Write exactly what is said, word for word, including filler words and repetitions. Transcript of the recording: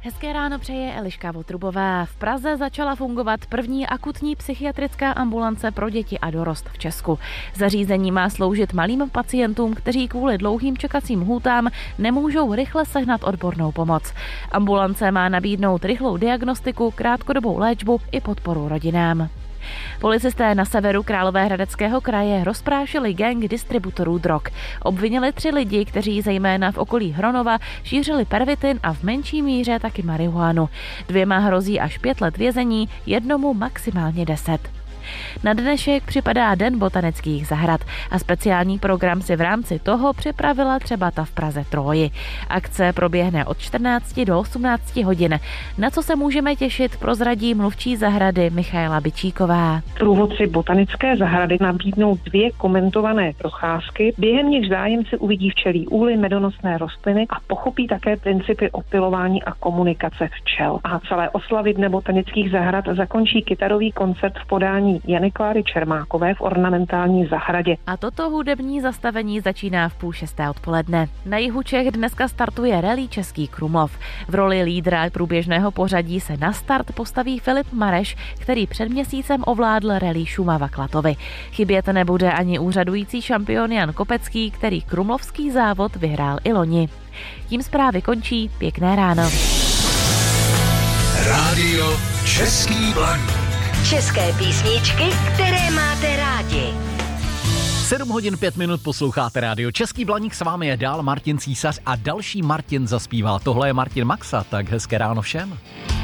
Hezké ráno přeje Eliška Votrubová. V Praze začala fungovat první akutní psychiatrická ambulance pro děti a dorost v Česku. Zařízení má sloužit malým pacientům, kteří kvůli dlouhým čekacím lhůtám nemůžou rychle sehnat odbornou pomoc. Ambulance má nabídnout rychlou diagnostiku, krátkodobou léčbu i podporu rodinám. Policisté na severu Královéhradeckého kraje rozprášili gang distributorů drog. Obvinili tři lidi, kteří zejména v okolí Hronova šířili pervitin a v menší míře taky marihuanu. Dvěma hrozí až pět let vězení, jednomu maximálně deset. Na dnešek připadá Den botanických zahrad a speciální program si v rámci toho připravila třeba ta v Praze Troji. Akce proběhne od čtrnácti do osmnácti hodin. Na co se můžeme těšit, prozradí mluvčí zahrady Michaela Bičíková. Průvodci botanické zahrady nabídnou dvě komentované procházky, během nichž zájemci uvidí včelí úly, medonosné rostliny a pochopí také principy opylování a komunikace včel. A celé oslavy Dne botanických zahrad zakončí kytarový koncert v podání Jany Kláry Čermákové v ornamentální zahradě. A toto hudební zastavení začíná v půl šesté odpoledne. Na jihu Čech dneska startuje rally Český Krumlov. V roli lídra průběžného pořadí se na start postaví Filip Mareš, který před měsícem ovládl rally Šumava Klatovy. Chybět nebude ani úřadující šampion Jan Kopecký, který krumlovský závod vyhrál i loni. Tím zprávy končí. Pěkné ráno. Rádio Český Blaník. České písničky, které máte rádi. sedm hodin pět minut posloucháte rádio Český Blaník, s vámi je dál Martin Císař a další Martin zaspívá. Tohle je Martin Maxa, tak hezké ráno všem.